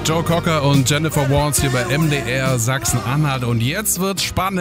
Joe Cocker und Jennifer Warnes hier bei MDR Sachsen-Anhalt. Und jetzt wird's spannend.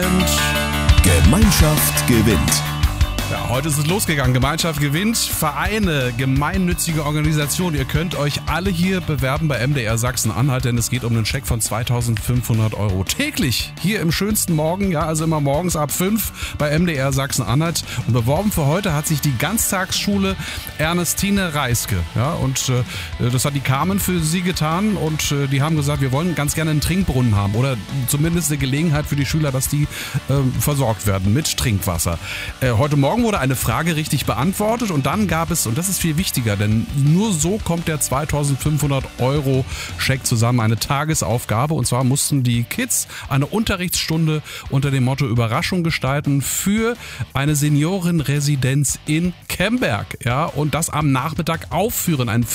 Gemeinschaft gewinnt. Ja, heute ist es losgegangen. Gemeinschaft gewinnt. Vereine, gemeinnützige Organisationen. Ihr könnt euch alle hier bewerben bei MDR Sachsen-Anhalt, denn es geht um einen Scheck von 2.500 € täglich. Hier im schönsten Morgen, ja, also immer morgens ab 5 bei MDR Sachsen-Anhalt. Und beworben für heute hat sich die Ganztagsschule Ernestine Reiske. Ja, und das hat die Carmen für sie getan. Und die haben gesagt, wir wollen ganz gerne einen Trinkbrunnen haben. Oder zumindest eine Gelegenheit für die Schüler, dass die versorgt werden mit Trinkwasser. Heute Morgen wurde eine Frage richtig beantwortet und dann gab es, und das ist viel wichtiger, denn nur so kommt der 2.500 € Scheck zusammen, eine Tagesaufgabe, und zwar mussten die Kids eine Unterrichtsstunde unter dem Motto Überraschung gestalten für eine Seniorenresidenz in Kemberg, ja, und das am Nachmittag aufführen, ein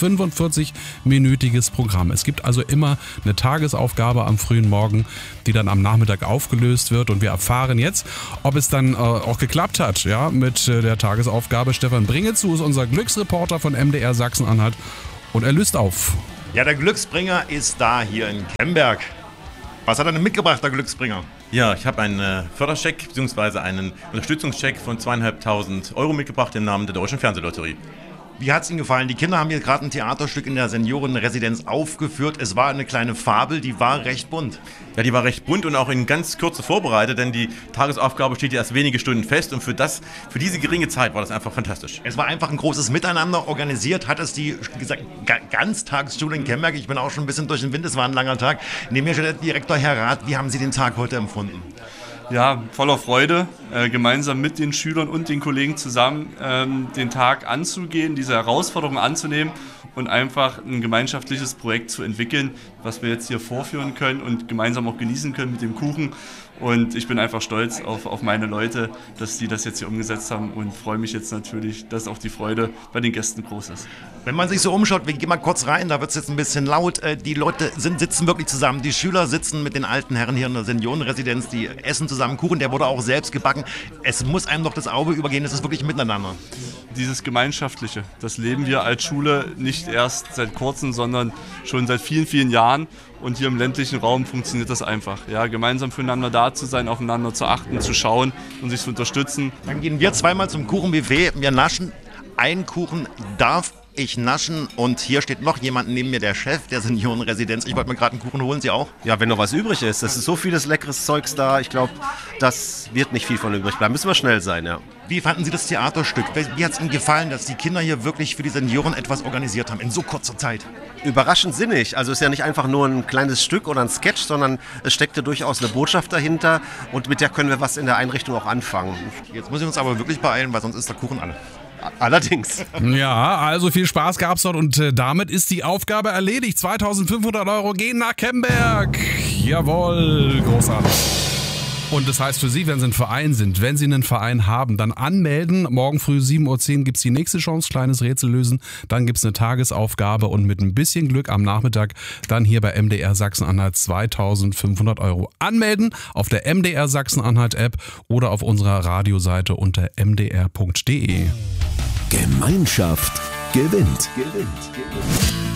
45-minütiges Programm. Es gibt also immer eine Tagesaufgabe am frühen Morgen, die dann am Nachmittag aufgelöst wird, und wir erfahren jetzt, ob es dann auch geklappt hat, ja, mit der Tagesaufgabe. Stefan Bringezu ist unser Glücksreporter von MDR Sachsen-Anhalt und er löst auf. Ja, der Glücksbringer ist da hier in Kemberg. Was hat er denn mitgebracht, der Glücksbringer? Ja, ich habe einen Förderscheck bzw. einen Unterstützungscheck von 2.500 € mitgebracht im Namen der Deutschen Fernsehlotterie. Wie hat es Ihnen gefallen? Die Kinder haben hier gerade ein Theaterstück in der Seniorenresidenz aufgeführt. Es war eine kleine Fabel, die war recht bunt. Ja, die war recht bunt und auch in ganz Kürze vorbereitet, denn die Tagesaufgabe steht ja erst wenige Stunden fest und für diese geringe Zeit war das einfach fantastisch. Es war einfach ein großes Miteinander. Organisiert hat es die Ganztagsschule in Kemberg. Ich bin auch schon ein bisschen durch den Wind, es war ein langer Tag. Neben mir steht der Direktor Herr Rath. Wie haben Sie den Tag heute empfunden? Ja, voller Freude, gemeinsam mit den Schülern und den Kollegen zusammen den Tag anzugehen, diese Herausforderung anzunehmen und einfach ein gemeinschaftliches Projekt zu entwickeln, was wir jetzt hier vorführen können und gemeinsam auch genießen können mit dem Kuchen. Und ich bin einfach stolz auf meine Leute, dass die das jetzt hier umgesetzt haben und freue mich jetzt natürlich, dass auch die Freude bei den Gästen groß ist. Wenn man sich so umschaut, wir gehen mal kurz rein, da wird es jetzt ein bisschen laut. Die Leute sitzen wirklich zusammen. Die Schüler sitzen mit den alten Herren hier in der Seniorenresidenz, die essen zusammen Kuchen, der wurde auch selbst gebacken. Es muss einem doch das Auge übergehen, es ist wirklich miteinander. Dieses Gemeinschaftliche, das leben wir als Schule nicht erst seit kurzem, sondern schon seit vielen, vielen Jahren. Und hier im ländlichen Raum funktioniert das einfach. Ja, gemeinsam füreinander da zu sein, aufeinander zu achten, zu schauen und sich zu unterstützen. Dann gehen wir zweimal zum Kuchenbuffet. Wir naschen. Ein Kuchen darf ich naschen. Und hier steht noch jemand neben mir, der Chef der Seniorenresidenz. Ich wollte mir gerade einen Kuchen holen. Sie auch? Ja, wenn noch was übrig ist. Es ist so vieles leckeres Zeugs da. Ich glaube, das wird nicht viel von übrig bleiben. Müssen wir schnell sein, ja. Wie fanden Sie das Theaterstück? Wie hat es Ihnen gefallen, dass die Kinder hier wirklich für die Senioren etwas organisiert haben in so kurzer Zeit? Überraschend sinnig. Also es ist ja nicht einfach nur ein kleines Stück oder ein Sketch, sondern es steckte durchaus eine Botschaft dahinter und mit der können wir was in der Einrichtung auch anfangen. Jetzt muss ich uns aber wirklich beeilen, weil sonst ist der Kuchen alle. Allerdings. Ja, also viel Spaß gab's dort und damit ist die Aufgabe erledigt. 2.500 € gehen nach Kemberg. Jawohl, großartig. Und das heißt für Sie, wenn Sie ein Verein sind, wenn Sie einen Verein haben, dann anmelden. Morgen früh 7.10 Uhr gibt es die nächste Chance, kleines Rätsel lösen. Dann gibt es eine Tagesaufgabe und mit ein bisschen Glück am Nachmittag dann hier bei MDR Sachsen-Anhalt 2.500 €. Anmelden auf der MDR Sachsen-Anhalt App oder auf unserer Radioseite unter mdr.de. Gemeinschaft gewinnt.